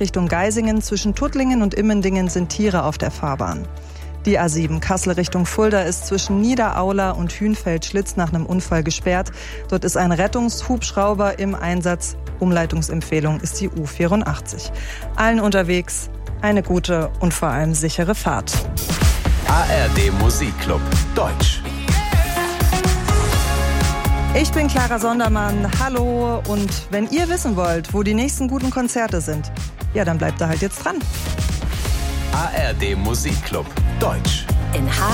Richtung Geisingen. Zwischen Tuttlingen und Immendingen sind Tiere auf der Fahrbahn. Die A7 Kassel Richtung Fulda ist zwischen Niederaula und Hünfeld-Schlitz nach einem Unfall gesperrt. Dort ist ein Rettungshubschrauber im Einsatz. Umleitungsempfehlung ist die U84. Allen unterwegs eine gute und vor allem sichere Fahrt. ARD Musikclub Deutsch. Ich bin Clara Sondermann, hallo, und wenn ihr wissen wollt, wo die nächsten guten Konzerte sind, ja, dann bleibt da halt jetzt dran. ARD Musikclub Deutsch. In